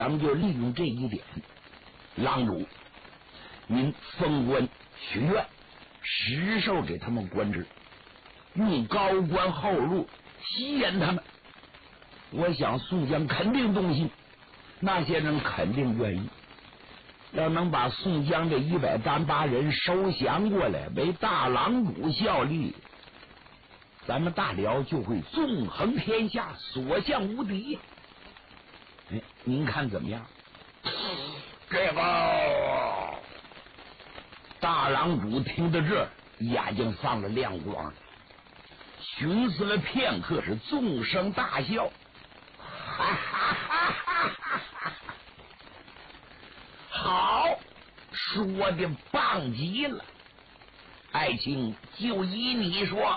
咱们就利用这一点，郎主，您封官许愿，实授给他们官职，用高官厚禄吸引他们。我想宋江肯定动心，那些人肯定愿意。要能把宋江这138人收降过来，为大郎主效力，咱们大辽就会纵横天下，所向无敌。您看怎么样？这个大郎主听到这，眼睛放了亮光，寻思了片刻，是纵声大笑，哈哈哈哈哈哈！好，说的棒极了，爱卿就依你说，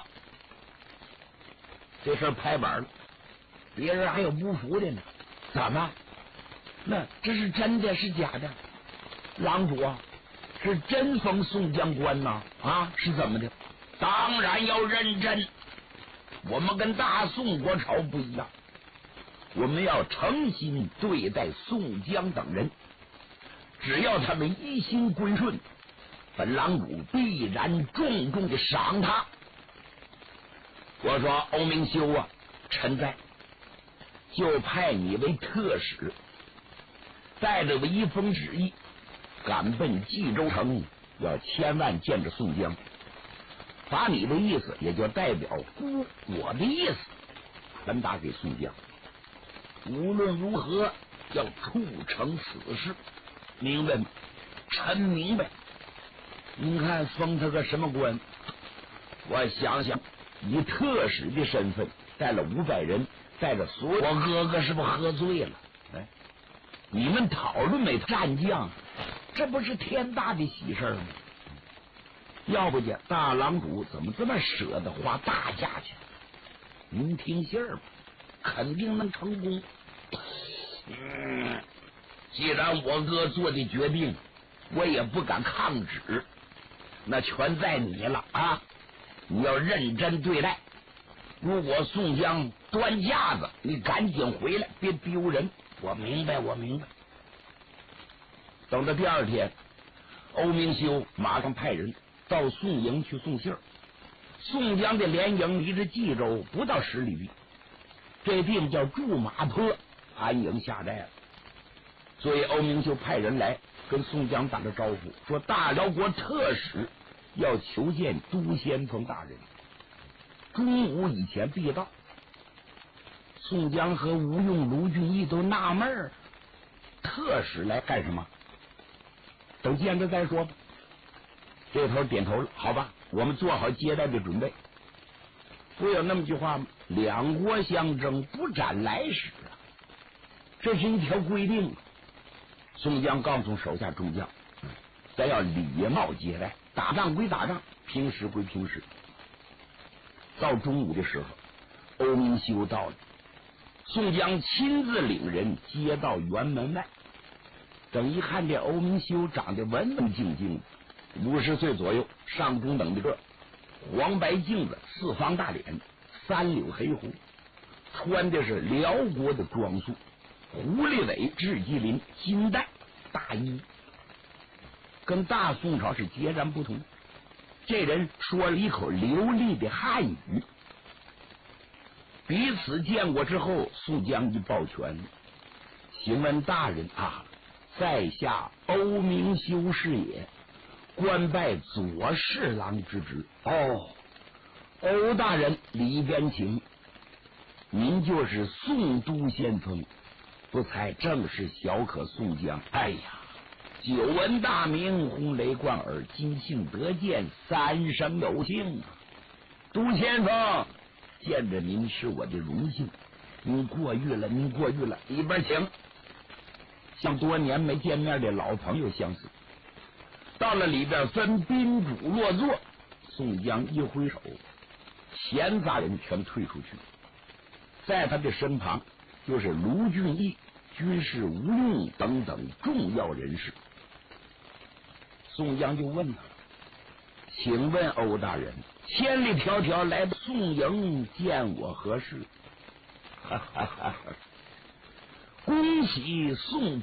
这事拍板了，别人还有不服的呢。怎么？那这是真的是假的？郎主啊，是真封宋江官呐？啊，是怎么的？当然要认真。我们跟大宋国朝不一样，我们要诚心对待宋江等人。只要他们一心归顺，本郎主必然重重的赏他。我说欧明修啊，臣在，就派你为特使，带着一封旨意，赶奔冀州城，要千万见着宋江。把你的意思，也就代表我的意思，传达给宋江。无论如何，要促成此事。明白吗？臣明白。您看封他个什么官？我想想，以特使的身份带了500人，带着所有。我哥哥是不是喝醉了？哎，你们讨论没？战将，这不是天大的喜事吗？要不然大郎主怎么这么舍得花大价钱？您听信儿吧，肯定能成功。既然我哥做的决定，我也不敢抗旨，那全在你了啊！你要认真对待。如果宋江端架子，你赶紧回来，别丢人。我明白，我明白。等到第2天，欧明修马上派人到宋营去送信儿。宋江的连营离着冀州不到10里地，这地方叫驻马坡，安营下寨了。所以欧明修派人来跟宋江打了招呼，说大辽国特使要求见都先锋大人，中午以前必到。宋江和吴用、卢俊义都纳闷儿，特使来干什么？等见着再说吧。这头点头了，好吧，我们做好接待的准备。不有那么句话吗？两国相争，不斩来使啊，这是一条规定。宋江告诉手下众将，咱要礼貌接待，打仗归打仗，平时归平时。到中午的时候，欧明修到了，宋江亲自领人接到辕门外。等一看这欧明修长得文文静静，50岁左右，上中等的个，黄白镜子，四方大脸，3绺黑胡，穿的是辽国的装束，狐狸尾雉鸡鳞金带大衣，跟大宋朝是截然不同。这人说了一口流利的汉语。彼此见过之后，宋江一抱拳，请问大人啊，在下欧明修是也，官拜左侍郎之职。哦，欧大人里边请。您就是宋都先锋，不才正是小可宋江。哎呀，久闻大名，轰雷贯耳，今幸得见，3生有幸啊！都先锋，见着您是我的荣幸。您过誉了，您过誉了，里边请。像多年没见面的老朋友相似。到了里边，分宾主落座。宋江一挥手，闲杂人全退出去。在他的身旁就是卢俊义、军师吴用等等重要人士。宋江就问他了：“请问欧大人，千里迢迢来宋营见我何事？”哈哈哈哈！ 恭喜宋